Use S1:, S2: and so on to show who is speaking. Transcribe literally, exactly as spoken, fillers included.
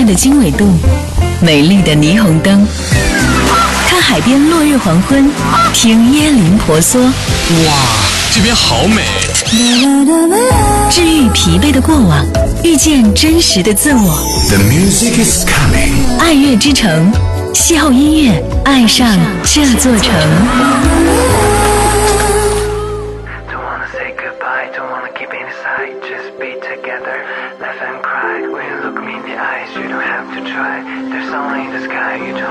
S1: 的经纬度，美丽的霓虹灯，看海边落日黄昏，听椰林婆娑。
S2: 哇，这边好美！
S1: 治愈疲惫的过往，遇见真实的自我。
S3: The music is coming。
S1: 爱乐之城，邂逅音乐，爱上这座城。
S4: Don't wanna say goodbye, don't wanna keep it inside, just be together, laugh and cry. When you look me in the eyes, you don't have to try. There's only the sky, you don't